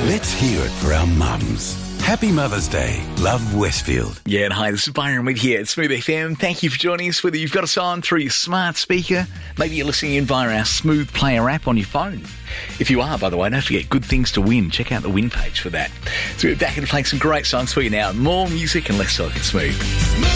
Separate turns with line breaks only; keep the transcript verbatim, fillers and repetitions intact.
Let's hear it for our mums. Happy Mother's Day. Love, Westfield.
Yeah, and hi, this is Byron Weed here at Smooth F M. Thank you for joining us, whether you've got us on through your smart speaker, maybe you're listening in via our Smooth Player app on your phone. If you are, by the way, don't forget, good things to win. Check out the win page for that. So we're back and playing some great songs for you now. More music and less talk. It's Smooth.